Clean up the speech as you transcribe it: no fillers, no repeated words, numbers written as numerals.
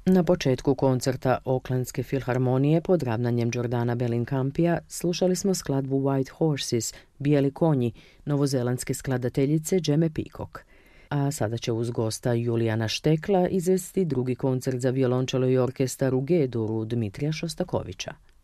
Na početku koncerta Oaklandske filharmonije pod ravnanjem Jordana Bellincampija slušali smo skladbu White Horses, Bijeli konji, novozelandske skladateljice Džeme Peacock. A sada će uz gosta Julijana Štekla izvesti drugi koncert za violončelo i orkestar u G-duru Dmitrija Šostakovića.